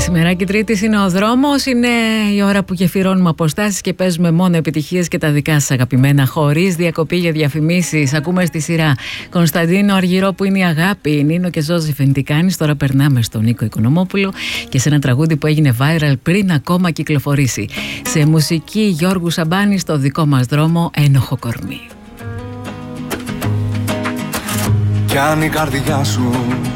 Μεσημεράκι Τρίτης είναι ο δρόμος. Είναι η ώρα που γεφυρώνουμε αποστάσεις και παίζουμε μόνο επιτυχίες και τα δικά σας αγαπημένα, χωρίς διακοπή για διαφημίσεις. Ακούμε στη σειρά Κωνσταντίνο Αργυρό που είναι η αγάπη, Νίνο και Ζώζη Φεντικάνης. Τώρα περνάμε στον Νίκο Οικονομόπουλο και σε ένα τραγούδι που έγινε viral πριν ακόμα κυκλοφορήσει. Σε μουσική Γιώργου Σαμπάνη, στο δικό μας δρόμο, Ένοχο κορμί. Κι αν η καρδιά σου